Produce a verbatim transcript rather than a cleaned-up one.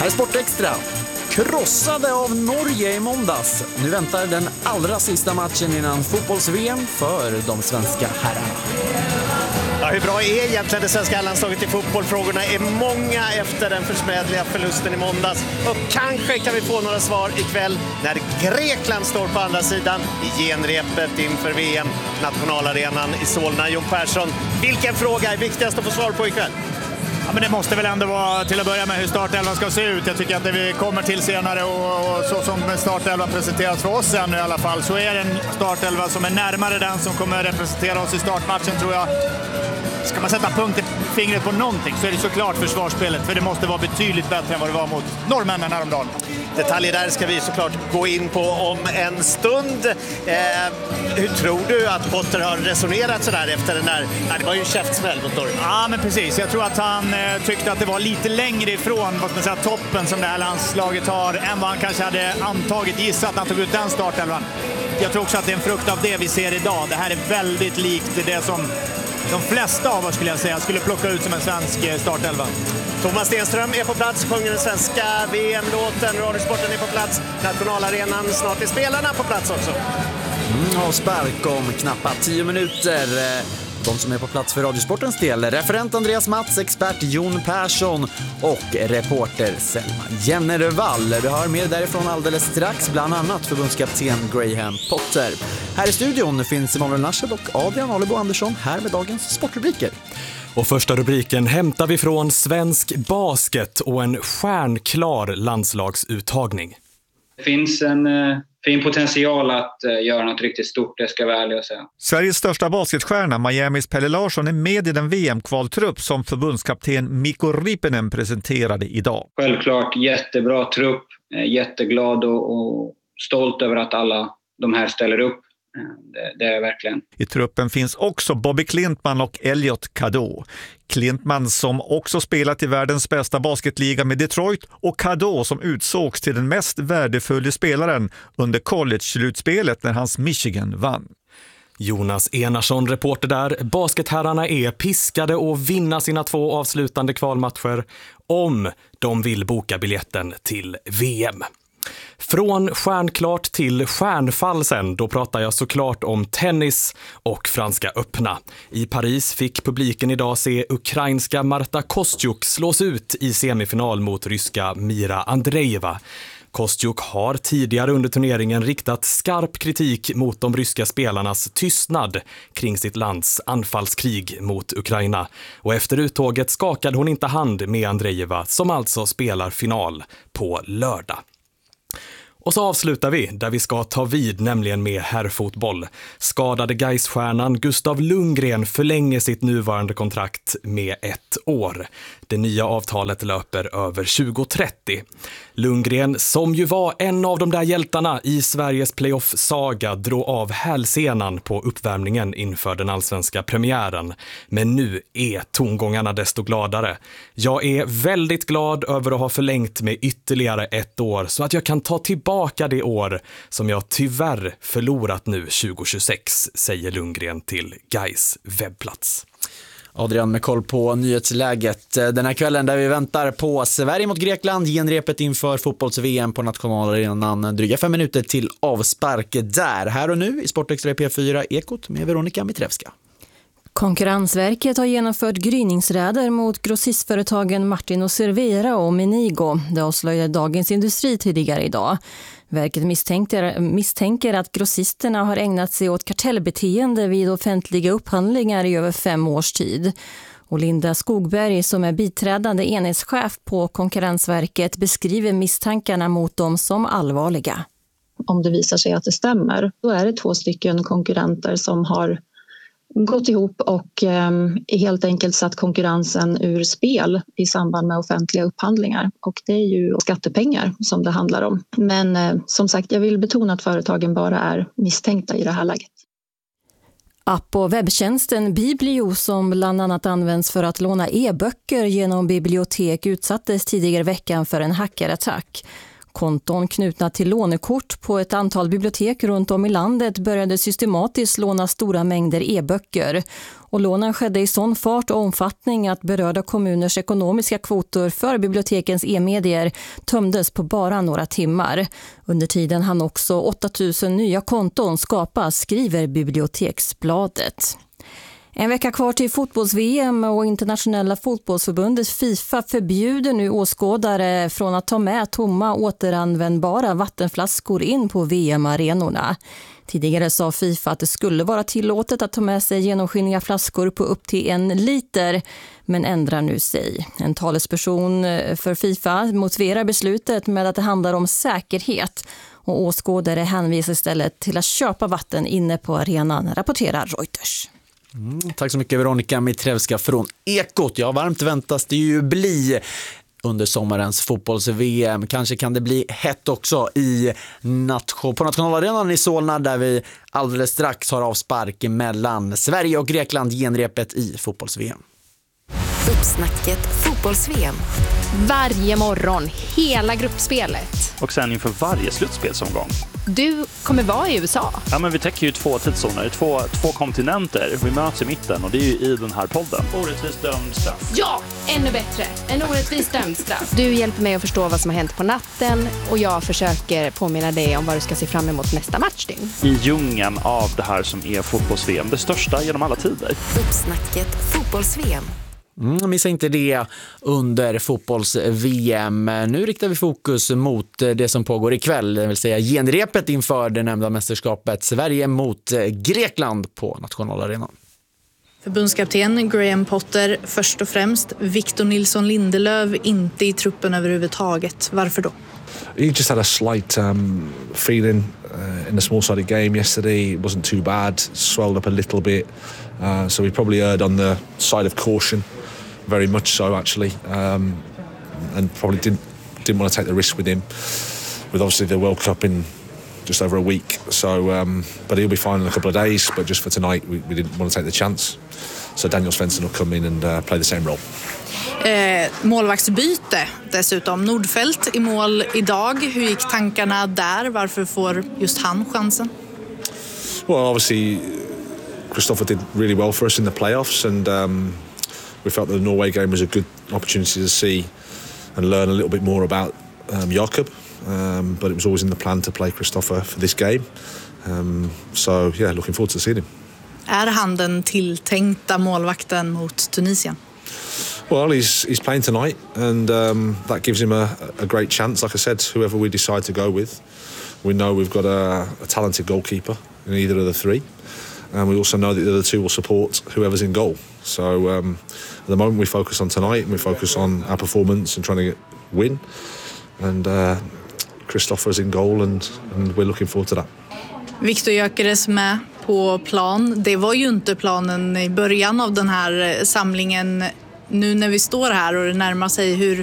Här är Sportextra. Krossade av Norge i måndags. Nu väntar den allra sista matchen innan fotbolls-V M för de svenska herrarna. Ja, hur bra är egentligen det svenska landslaget i fotboll? Frågorna är många efter den försmädliga förlusten i måndags. Och kanske kan vi få några svar ikväll när Grekland står på andra sidan i genrepet inför V M. Nationalarenan i Solna. Jon Persson, vilken fråga är viktigast att få svar på ikväll? Ja, men det måste väl ändå vara till att börja med hur startelvan ska se ut. Jag tycker att det vi kommer till senare och, och så som startelvan presenteras för oss än i alla fall, så är det en startelva som är närmare den som kommer representera oss i startmatchen, tror jag. Ska man sätta punkten fingret på någonting så är det såklart försvarsspelet, för det måste vara betydligt bättre än vad det var mot norrmännen häromdagen. Detaljer där ska vi såklart gå in på om en stund. Eh, hur tror du att Potter har resonerat så där efter den där? Nej, det var ju en käftsmäll mot Norge. Ja, men precis. Jag tror att han eh, tyckte att det var lite längre ifrån vad ska man säga, toppen som det här landslaget har än vad han kanske hade antagit, gissat när han tog ut den startelvan. Jag tror också att det är en frukt av det vi ser idag. Det här är väldigt likt det som de flesta av oss skulle jag säga skulle plocka ut som en svensk startelva. Thomas Stenström är på plats, sjunger den svenska V M-låten, Radiosporten är på plats, Nationalarenan, snart är spelarna på plats också. Mm, och spark om knappt tio minuter. De som är på plats för Radiosportens del, referent Andreas Mats, expert Jon Persson och reporter Selma Jennervall. Vi hör mer därifrån alldeles strax, bland annat förbundskapten Graham Potter. Här i studion finns Emanuel Naschel och Adrian Alebo Andersson här med dagens sportrubriker. Och första rubriken hämtar vi från svensk basket och en stjärnklar landslagsuttagning. Det finns en eh, fin potential att eh, göra något riktigt stort, det ska vara ärligt att säga. Sveriges största basketstjärna, Miamis Pelle Larsson, är med i den V M-kvaltrupp som förbundskapten Mikko Riippinen presenterade idag. Självklart jättebra trupp, eh, jätteglad och, och stolt över att alla de här ställer upp. Det, det är verkligen. I truppen finns också Bobby Klintman och Elliot Cadeau. Klintman som också spelat i världens bästa basketliga med Detroit, och Cadeau som utsågs till den mest värdefulla spelaren under college-slutspelet när hans Michigan vann. Jonas Enarsson, reporter där. Basketherrarna är piskade att vinna sina två avslutande kvalmatcher om de vill boka biljetten till V M. Från stjärnklart till stjärnfall sen, då pratar jag såklart om tennis och Franska öppna. I Paris fick publiken idag se ukrainska Marta Kostyuk slås ut i semifinal mot ryska Mira Andreeva. Kostyuk har tidigare under turneringen riktat skarp kritik mot de ryska spelarnas tystnad kring sitt lands anfallskrig mot Ukraina. Och efter uttåget skakade hon inte hand med Andreeva, som alltså spelar final på lördag. Och så avslutar vi där vi ska ta vid, nämligen med herrfotboll. Skadade Gais-stjärnan Gustav Lundgren förlänger sitt nuvarande kontrakt med ett år. Det nya avtalet löper över tjugo trettio. Lundgren, som ju var en av de där hjältarna i Sveriges playoff-saga, drog av hälsenan på uppvärmningen inför den allsvenska premiären. Men nu är tongångarna desto gladare. Jag är väldigt glad över att ha förlängt med ytterligare ett år så att jag kan ta tillbaka det år som jag tyvärr förlorat nu tjugo tjugosex, säger Lundgren till Gais webbplats. Adrian med koll på nyhetsläget den här kvällen där vi väntar på Sverige mot Grekland, genrepet inför fotbolls-V M på nationalarenan. Dryga fem minuter till avspark där. Här och nu i Sportextra P fyra Ekot med Veronica Mitrevska. Konkurrensverket har genomfört gryningsräder mot grossistföretagen Martin och Servera och Menigo. Det avslöjade Dagens Industri tidigare idag. Verket misstänker, misstänker att grossisterna har ägnat sig åt kartellbeteende vid offentliga upphandlingar i över fem års tid. Och Linda Skogberg, som är biträdande enhetschef på Konkurrensverket, beskriver misstankarna mot dem som allvarliga. Om det visar sig att det stämmer, då är det två stycken konkurrenter som har gått ihop och eh, helt enkelt satt konkurrensen ur spel i samband med offentliga upphandlingar. Och det är ju skattepengar som det handlar om. Men eh, som sagt, jag vill betona att företagen bara är misstänkta i det här läget. App- och webbtjänsten Biblio, som bland annat används för att låna e-böcker genom bibliotek, utsattes tidigare veckan för en hackerattack. Konton knutna till lånekort på ett antal bibliotek runt om i landet började systematiskt låna stora mängder e-böcker. Och lånen skedde i sån fart och omfattning att berörda kommuners ekonomiska kvoter för bibliotekens e-medier tömdes på bara några timmar. Under tiden hann också åtta tusen nya konton skapas, skriver Biblioteksbladet. En vecka kvar till fotbolls-V M och Internationella fotbollsförbundet FIFA förbjuder nu åskådare från att ta med tomma återanvändbara vattenflaskor in på V M-arenorna. Tidigare sa FIFA att det skulle vara tillåtet att ta med sig genomskinliga flaskor på upp till en liter, men ändrar nu sig. En talesperson för FIFA motiverar beslutet med att det handlar om säkerhet, och åskådare hänvisar istället till att köpa vatten inne på arenan, rapporterar Reuters. Mm, tack så mycket Veronica Mitrevska från Ekot. Ja, varmt väntas det ju bli under sommarens fotbolls-V M. Kanske kan det bli hett också i nation- på nationalarenan i Solna, där vi alldeles strax har avspark mellan Sverige och Grekland, genrepet i fotbolls-V M. Uppsnacket fotbolls-V M. Varje morgon, hela gruppspelet. Och sen inför varje slutspelsomgång. Du kommer vara i U S A. Ja, men vi täcker ju två tidszoner, två, två kontinenter. Vi möts i mitten och det är ju i den här podden. Orättvist dömd straff. Ja, ännu bättre. En orättvist dömd straff. Du hjälper mig att förstå vad som har hänt på natten och jag försöker påminna dig om vad du ska se fram emot nästa matchdygn. I djungeln av det här som är fotbolls-V M, det största genom alla tider. Uppsnacket fotbolls-V M. Mm, missa inte det under fotbolls-V M. Nu riktar vi fokus mot det som pågår ikväll, det vill säga genrepet inför det nämnda mästerskapet, Sverige mot Grekland på nationalarenan. Förbundskapten Graham Potter först och främst, Victor Nilsson Lindelöf inte i truppen överhuvudtaget. Varför då? He just had a slight um, feeling uh, in the small-sided game yesterday. It wasn't too bad, swelled up a little bit. Uh, so we probably erred on the side of caution, very much so actually, um, and probably didn't didn't want to take the risk with him, with obviously the World Cup in just over a week. So, um, but he'll be fine in a couple of days. But just for tonight, we, we didn't want to take the chance. So Daniel Svensson will come in and uh, play the same role. Eh, målvaktsbyte dessutom. Nordfeldt i mål idag. Hur gick tankarna där? Varför får just han chansen? Well, obviously, Christopher did really well for us in the playoffs, and um, we felt that the Norway game was a good opportunity to see and learn a little bit more about um, Jakob. Um, but it was always in the plan to play Christopher for this game. Um, so, yeah, looking forward to seeing him. Är han den tilltänkta målvakten mot Tunisien? Well, he's he's playing tonight, and um, that gives him a, a great chance. Like I said, whoever we decide to go with, we know we've got a, a talented goalkeeper in either of the three, and we also know that the other two will support whoever's in goal. So um, at the moment we focus on tonight, and we focus on our performance and trying to get, win, and uh, Christopher's in goal, and, and we're looking forward to that. Victor Gyökeres med på plan. Det var ju inte planen i början av den här samlingen. Nu när vi står här och det närmar sig, hur,